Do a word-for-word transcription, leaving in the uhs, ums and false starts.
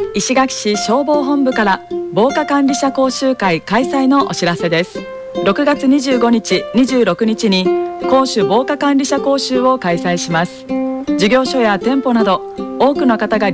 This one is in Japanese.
石垣市消防本部から防火管理者講習会開催のお知らせです。ろくがつにじゅうごにち、にじゅうろくにちに公主防火管理者講習を開催します。事業所や店舗など多くの方が